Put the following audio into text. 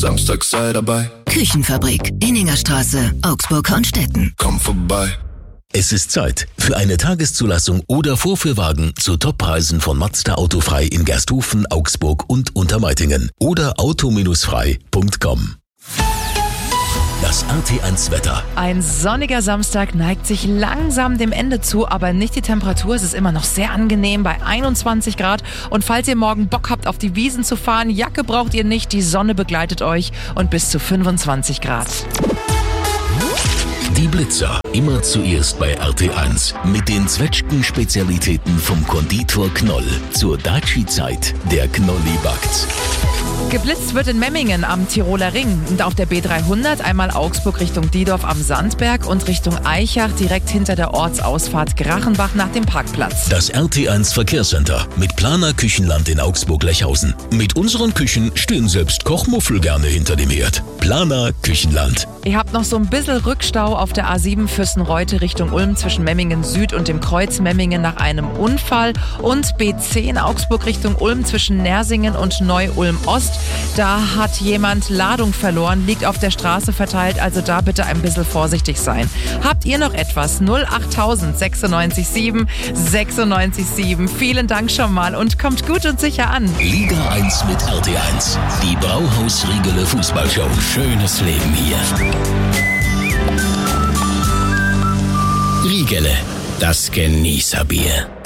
Samstag sei dabei. Küchenfabrik, Inningerstraße, Augsburg-Hornstetten. Komm vorbei. Es ist Zeit für eine Tageszulassung oder Vorführwagen zu Toppreisen von Mazda Autofrei in Gersthofen, Augsburg und Untermeitingen oder auto-frei.com. Das RT1 Wetter. Ein sonniger Samstag neigt sich langsam dem Ende zu, aber nicht die Temperatur. Es ist immer noch sehr angenehm bei 21 Grad. Und falls ihr morgen Bock habt, auf die Wiesen zu fahren, Jacke braucht ihr nicht, die Sonne begleitet euch und bis zu 25 Grad. Die Blitzer, immer zuerst bei RT1 mit den Zwetschgen-Spezialitäten vom Konditor Knoll. Zur Daci-Zeit, der Knolli backt. Geblitzt wird in Memmingen am Tiroler Ring und auf der B300 einmal Augsburg Richtung Diedorf am Sandberg und Richtung Eichach direkt hinter der Ortsausfahrt Grachenbach nach dem Parkplatz. Das RT1 Verkehrscenter mit Planer Küchenland in Augsburg-Lechhausen. Mit unseren Küchen stehen selbst Kochmuffel gerne hinter dem Herd. Planer Küchenland. Ihr habt noch so ein bisschen Rückstau auf der A7 Fürstenreute Richtung Ulm zwischen Memmingen Süd und dem Kreuz Memmingen nach einem Unfall und B10 Augsburg Richtung Ulm zwischen Nersingen und Neu-Ulm Ost. Da hat jemand Ladung verloren, liegt auf der Straße verteilt, also da bitte ein bisschen vorsichtig sein. Habt ihr noch etwas? 08000 96 7. Vielen Dank schon mal und kommt gut und sicher an. Liga 1 mit RT1. Die Brauhaus-Riegele Fußballshow. Schönes Leben hier. Riegele, das Genießerbier.